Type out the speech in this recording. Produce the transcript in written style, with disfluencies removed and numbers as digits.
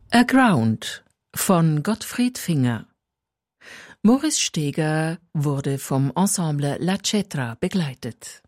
Aground von Gottfried Finger. Moritz Steger wurde vom Ensemble La Cetra begleitet.